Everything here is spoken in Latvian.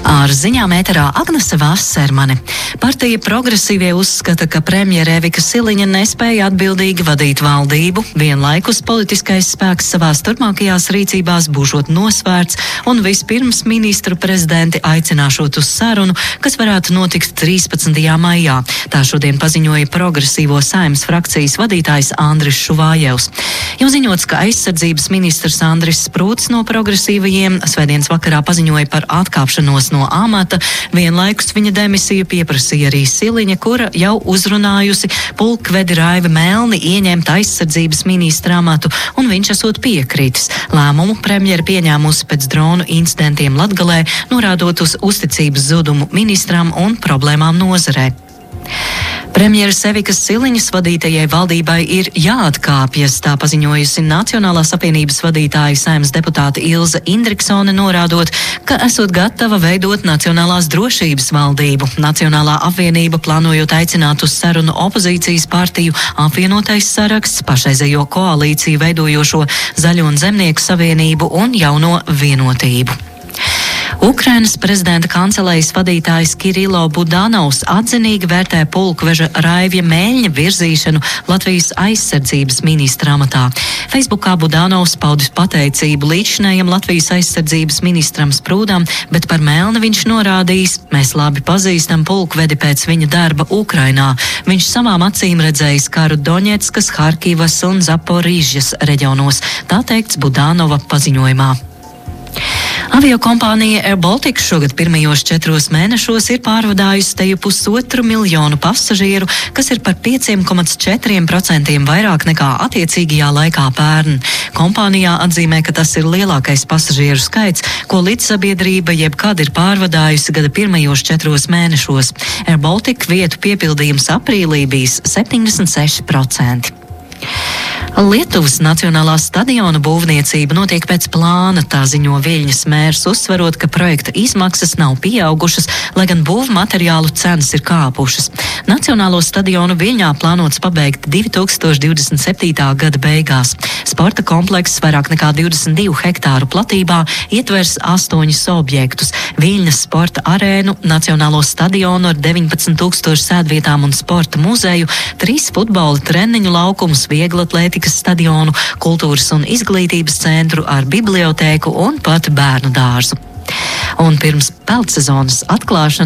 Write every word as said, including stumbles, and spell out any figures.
Ar ziņām ēterā Agnese Vasermane. Partija Progresīvie uzskata, ka premjere Evika Siliņa nespēja atbildīgi vadīt valdību, vienlaikus politiskais spēks savās turpmākajās rīcībās būšot nosvērts un vispirms ministru prezidenti aicināšot uz sarunu, kas varētu notikt trīspadsmitajā maijā. Tā šodien paziņoja Progresīvo Saeimas frakcijas vadītājs Andris Šuvājevs. Jau ziņots, ka aizsardzības ministrs Andris Sprūts no progresīvajiem svētdienas vakarā paziņoja par atkāpšanos no amata, vienlaikus viņa demisiju pieprasīja arī Siliņa, kura jau uzrunājusi pulkvedi Raivi Melni ieņemt aizsardzības ministra amatu, un viņš esot piekritis. Lēmumu premjera pieņēmusi pēc dronu incidentiem Latgalē, norādot uz uzticības zudumu ministram un problēmām nozarē. Premjeras Evikas Siliņas vadītajai valdībai ir jāatkāpjas, tā paziņojusi Nacionālās apvienības vadītāja Saeimas deputāte Ilze Indriksone, norādot, ka esot gatava veidot Nacionālās drošības valdību. Nacionālā apvienība plānojot aicināt uz sarunu opozīcijas partiju apvienotais saraksts, pašreizējo koalīciju veidojošo Zaļo un Zemnieku savienību un Jauno vienotību. Ukrainas prezidenta kancelejas vadītājs Kirilo Budanovs atzinīgi vērtē pulkveža Raivja Mēļņa virzīšanu Latvijas aizsardzības ministra amatā. Facebookā Budanovs paudis pateicību līdzinājam Latvijas aizsardzības ministram Sprūdam, bet par Melni viņš norādījis: mēs labi pazīstam pulkvedi pēc viņa darba Ukrainā. Viņš savām acīm redzējis karu Doņetskas, Harkivas un Zaporīžas reģionos, tā teikts Budanova paziņojumā. Aviokompānija Air Baltica šogad pirmajos četros mēnešos ir pārvadājusi teju pusotru miljonu pasažieru, kas ir par pieciem komats četriem procentiem vairāk nekā attiecīgajā laikā pērn. Kompānijā atzīmē, ka tas ir lielākais pasažieru skaits, ko līdzsabiedrība jebkad ir pārvadājusi gada pirmajos četros mēnešos. Air Baltica vietu piepildījums aprīlī bijis septiņdesmit seši procenti. Lietuvas Nacionālā stadiona būvniecība notiek pēc plāna, tā ziņo Viļņas mērs, uzsverot, ka projekta izmaksas nav pieaugušas, lai gan būvmateriālu cenas ir kāpušas. Nacionālo stadionu Viļņā plānots pabeigt divi tūkstoši divdesmit septītā gada beigās. Sporta komplekss vairāk nekā divdesmit divu hektāru platībā ietvers astoņus objektus - Viļņas sporta arēnu, Nacionālo stadionu ar deviņpadsmit tūkstošu sēdvietām un sporta muzeju, trīs futbola treniņu laukumus, vieglatlētikas stadionu, kultūras un izglītības centru ar bibliotēku un pat bērnu dārzu. Un pirms peldsezonas atklāšanas